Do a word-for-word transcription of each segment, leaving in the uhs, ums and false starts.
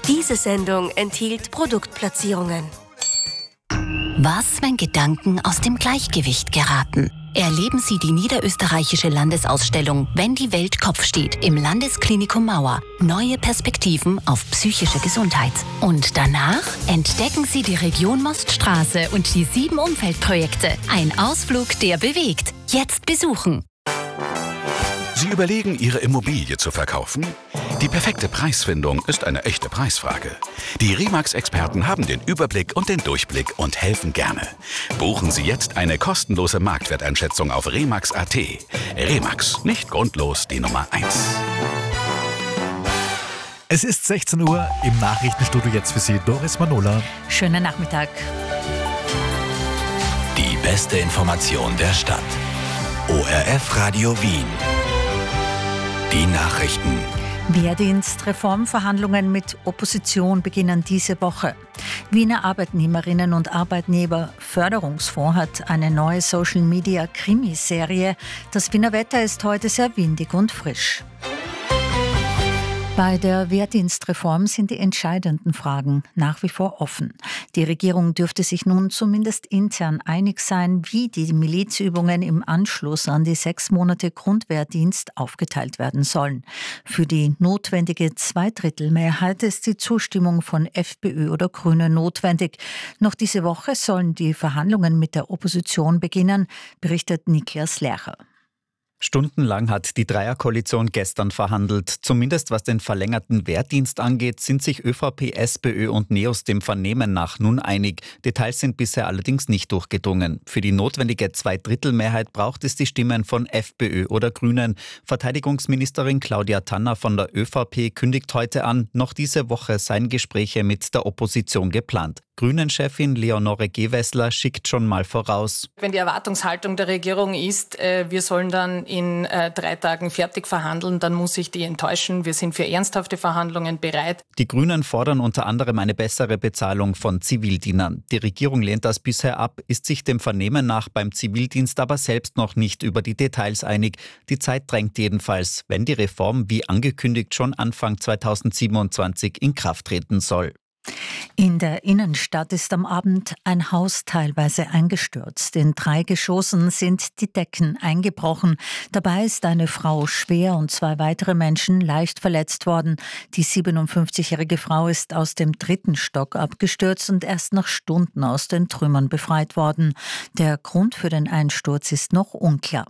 Diese Sendung enthielt Produktplatzierungen. Was, wenn Gedanken aus dem Gleichgewicht geraten? Erleben Sie die niederösterreichische Landesausstellung Wenn die Welt Kopf steht im Landesklinikum Mauer. Neue Perspektiven auf psychische Gesundheit. Und danach entdecken Sie die Region Moststraße und die sieben Umfeldprojekte. Ein Ausflug, der bewegt. Jetzt besuchen. Sie überlegen, Ihre Immobilie zu verkaufen? Die perfekte Preisfindung ist eine echte Preisfrage. Die Remax-Experten haben den Überblick und den Durchblick und helfen gerne. Buchen Sie jetzt eine kostenlose Marktwerteinschätzung auf remax punkt at. Remax, nicht grundlos die Nummer eins. Es ist sechzehn Uhr, im Nachrichtenstudio jetzt für Sie Doris Manola. Schönen Nachmittag. Die beste Information der Stadt. O R F Radio Wien. Die Nachrichten. Wehrdienstreformverhandlungen mit Opposition beginnen diese Woche. Wiener Arbeitnehmerinnen und Arbeitnehmer Förderungsfonds hat eine neue Social-Media-Krimiserie. Das Wiener Wetter ist heute sehr windig und frisch. Bei der Wehrdienstreform sind die entscheidenden Fragen nach wie vor offen. Die Regierung dürfte sich nun zumindest intern einig sein, wie die Milizübungen im Anschluss an die sechs Monate Grundwehrdienst aufgeteilt werden sollen. Für die notwendige Zweidrittelmehrheit ist die Zustimmung von FPÖ oder Grünen notwendig. Noch diese Woche sollen die Verhandlungen mit der Opposition beginnen, berichtet Nikias Lercher. Stundenlang hat die Dreierkoalition gestern verhandelt. Zumindest was den verlängerten Wehrdienst angeht, sind sich ÖVP, SPÖ und NEOS dem Vernehmen nach nun einig. Details sind bisher allerdings nicht durchgedrungen. Für die notwendige Zweidrittelmehrheit braucht es die Stimmen von FPÖ oder Grünen. Verteidigungsministerin Claudia Tanner von der ÖVP kündigt heute an, noch diese Woche seien Gespräche mit der Opposition geplant. Grünen-Chefin Leonore Gewessler schickt schon mal voraus. Wenn die Erwartungshaltung der Regierung ist, äh, wir sollen dann in äh, drei Tagen fertig verhandeln, dann muss ich die enttäuschen. Wir sind für ernsthafte Verhandlungen bereit. Die Grünen fordern unter anderem eine bessere Bezahlung von Zivildienern. Die Regierung lehnt das bisher ab, ist sich dem Vernehmen nach beim Zivildienst aber selbst noch nicht über die Details einig. Die Zeit drängt jedenfalls, wenn die Reform wie angekündigt schon Anfang zweitausendsiebenundzwanzig in Kraft treten soll. In der Innenstadt ist am Abend ein Haus teilweise eingestürzt. In drei Geschossen sind die Decken eingebrochen. Dabei ist eine Frau schwer und zwei weitere Menschen leicht verletzt worden. Die siebenundfünfzigjährige Frau ist aus dem dritten Stock abgestürzt und erst nach Stunden aus den Trümmern befreit worden. Der Grund für den Einsturz ist noch unklar.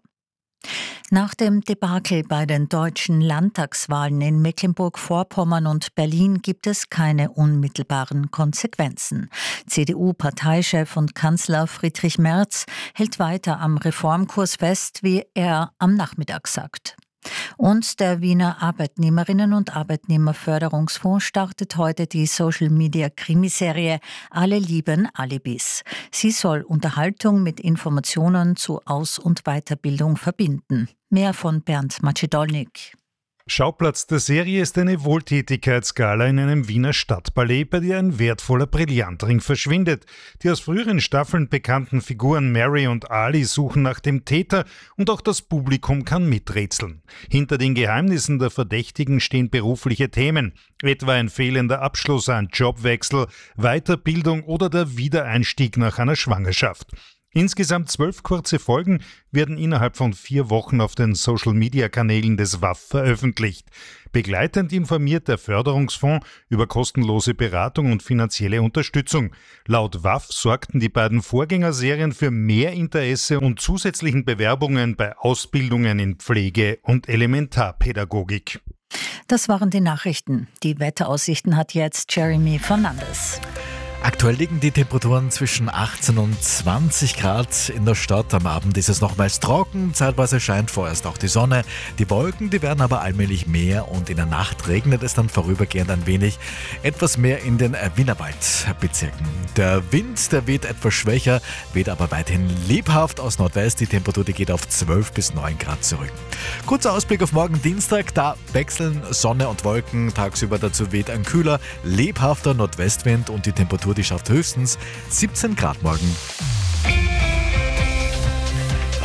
Nach dem Debakel bei den deutschen Landtagswahlen in Mecklenburg-Vorpommern und Berlin gibt es keine unmittelbaren Konsequenzen. C D U-Parteichef und Kanzler Friedrich Merz hält weiter am Reformkurs fest, wie er am Nachmittag sagt. Und der Wiener Arbeitnehmerinnen- und Arbeitnehmerförderungsfonds startet heute die Social-Media-Krimiserie Alle lieben Alibis. Sie soll Unterhaltung mit Informationen zu Aus- und Weiterbildung verbinden. Mehr von Bernd Macedolnik. Schauplatz der Serie ist eine Wohltätigkeitsgala in einem Wiener Stadtballett, bei der ein wertvoller Brillantring verschwindet. Die aus früheren Staffeln bekannten Figuren Mary und Ali suchen nach dem Täter und auch das Publikum kann miträtseln. Hinter den Geheimnissen der Verdächtigen stehen berufliche Themen, etwa ein fehlender Abschluss, ein Jobwechsel, Weiterbildung oder der Wiedereinstieg nach einer Schwangerschaft. Insgesamt zwölf kurze Folgen werden innerhalb von vier Wochen auf den Social-Media-Kanälen des W A F veröffentlicht. Begleitend informiert der Förderungsfonds über kostenlose Beratung und finanzielle Unterstützung. Laut W A F sorgten die beiden Vorgängerserien für mehr Interesse und zusätzlichen Bewerbungen bei Ausbildungen in Pflege und Elementarpädagogik. Das waren die Nachrichten. Die Wetteraussichten hat jetzt Jeremy Fernandes. Aktuell liegen die Temperaturen zwischen achtzehn und zwanzig Grad in der Stadt. Am Abend ist es nochmals trocken, zeitweise scheint vorerst auch die Sonne. Die Wolken, die werden aber allmählich mehr und in der Nacht regnet es dann vorübergehend ein wenig. Etwas mehr in den Wienerwaldbezirken. Der Wind, der weht etwas schwächer, weht aber weiterhin lebhaft aus Nordwest. Die Temperatur, die geht auf zwölf bis neun Grad zurück. Kurzer Ausblick auf morgen Dienstag, da wechseln Sonne und Wolken. Tagsüber dazu weht ein kühler, lebhafter Nordwestwind und die Temperatur, die schafft höchstens siebzehn Grad morgen.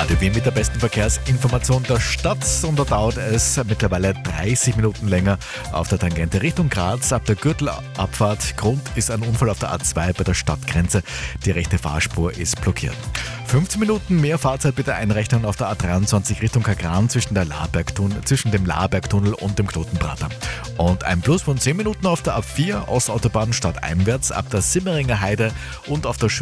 Radio Wien mit der besten Verkehrsinformation der Stadt. Und da dauert es mittlerweile dreißig Minuten länger auf der Tangente Richtung Graz. Ab der Gürtelabfahrt. Grund ist ein Unfall auf der A zwei bei der Stadtgrenze. Die rechte Fahrspur ist blockiert. fünfzehn Minuten mehr Fahrzeit bitte einrechnen auf der A dreiundzwanzig Richtung Kagran zwischen, der Labergtunnel, zwischen dem Labergtunnel und dem Knotenprater. Und ein Plus von zehn Minuten auf der A vier Ostautobahn stadteinwärts ab der Simmeringer Heide und auf der